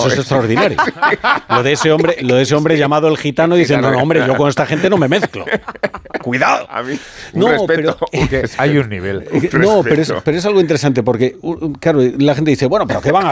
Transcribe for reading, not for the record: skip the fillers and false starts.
eso es extraordinario. Lo de ese hombre llamado el gitano diciendo, no, hombre, yo con esta gente no me mezclo. Cuidado. A mí, No, respeto. pero Hay un nivel. no, pero es algo interesante porque, claro, la gente dice, bueno, pero ¿qué van a